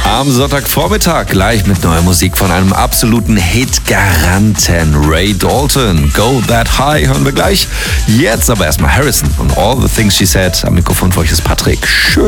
Am Sonntagvormittag gleich mit neuer Musik von einem absoluten Hit-Garanten, Ray Dalton. Go That High hören wir gleich. Jetzt aber erstmal Harrison und All the Things She Said. Am Mikrofon für euch ist Patrick. Schön.